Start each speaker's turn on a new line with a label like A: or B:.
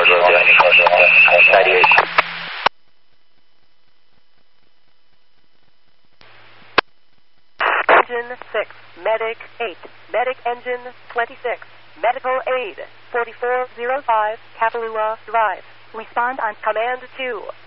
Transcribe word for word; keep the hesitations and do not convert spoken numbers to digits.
A: ninety-eight.
B: Engine six, Medic eight, Medic Engine twenty-six, Medical Aid forty-four oh five, Kapalua Drive. Respond on Command two.